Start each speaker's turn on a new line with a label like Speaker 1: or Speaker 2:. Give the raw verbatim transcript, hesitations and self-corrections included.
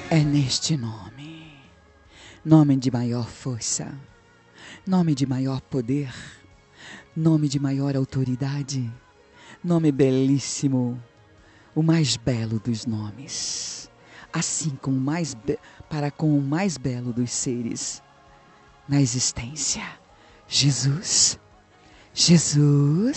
Speaker 1: É neste nome, nome de maior força, nome de maior poder, nome de maior autoridade, nome belíssimo, o mais belo dos nomes, assim como o mais be- para com o mais belo dos seres na existência, Jesus, Jesus.